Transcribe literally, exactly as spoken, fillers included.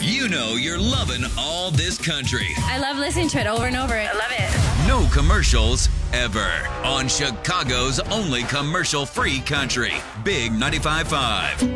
You know you're loving all this country. I love listening to it over and over. I love it. No commercials ever on Chicago's only commercial-free country. Big ninety-five point five.